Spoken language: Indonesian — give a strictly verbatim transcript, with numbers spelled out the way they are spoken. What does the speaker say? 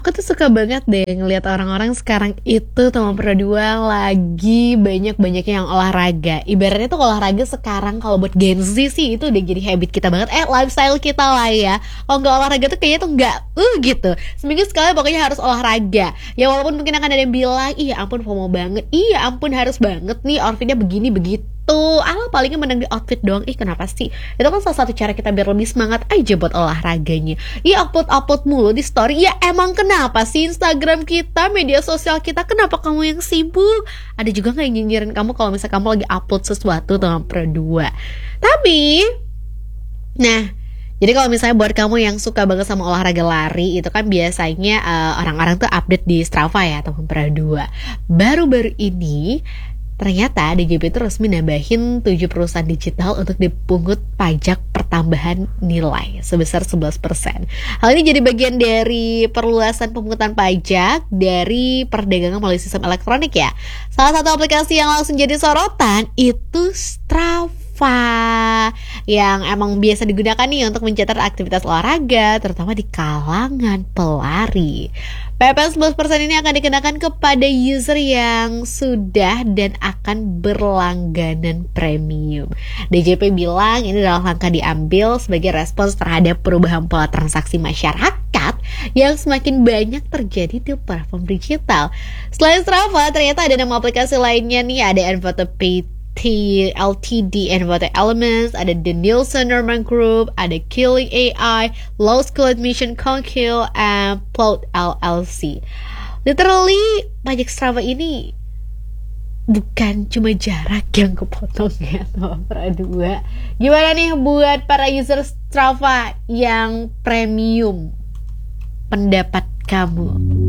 Aku tuh suka banget deh ngelihat orang-orang sekarang itu teman berdua lagi banyak-banyaknya yang olahraga. Ibaratnya tuh olahraga sekarang kalau buat Gen Z sih itu udah jadi habit kita banget. Eh lifestyle kita lah ya. Kalau nggak olahraga tuh kayaknya tuh nggak uh gitu. Seminggu sekali pokoknya harus olahraga. Ya walaupun mungkin akan ada yang bilang, iya ampun FOMO banget. Iya ampun harus banget nih outfitnya begini begitu. Alah palingnya menang di outfit doang. Ih kenapa sih? Itu kan salah satu cara kita biar lebih semangat aja buat olahraganya. Iya upload-upload mulu di story. Ya emang kenapa sih Instagram kita, media sosial kita, kenapa kamu yang sibuk? Ada juga gak yang nyinyirin kamu kalau misalnya kamu lagi upload sesuatu teman berdua. Tapi nah, jadi kalau misalnya buat kamu yang suka banget sama olahraga lari, itu kan biasanya uh, orang-orang tuh update di Strava ya teman berdua. Baru-baru ini ternyata D J P itu resmi nambahin tujuh perusahaan digital untuk dipungut pajak pertambahan nilai sebesar sebelas persen. Hal ini jadi bagian dari perluasan pemungutan pajak dari perdagangan melalui sistem elektronik ya. Salah satu aplikasi yang langsung jadi sorotan itu Strava, yang emang biasa digunakan nih untuk mencatat aktivitas olahraga, terutama di kalangan pelari. P P sebelas persen ini akan dikenakan kepada user yang sudah dan akan berlangganan premium. D J P bilang ini adalah langkah diambil sebagai respons terhadap perubahan pola transaksi masyarakat yang semakin banyak terjadi di platform digital. Selain Strava, ternyata ada nama aplikasi lainnya nih, ada Envato Pay T L T D, Envato Elements, ada The Nielsen Norman Group, ada Killing A I, Law School Admission Concil, and Plot L L C. Literally, pajak Strava ini bukan cuma jarak yang kepotong ya sama berdua. Gimana nih buat para user Strava yang premium? Pendapat kamu?